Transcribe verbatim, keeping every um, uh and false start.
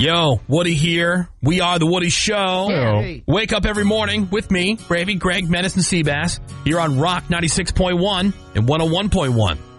Yo, Woody here. We are the Woody Show. Hey. Wake up every morning with me, Gravy, Greg, Menace, and Seabass. Here on Rock ninety-six point one and one oh one point one.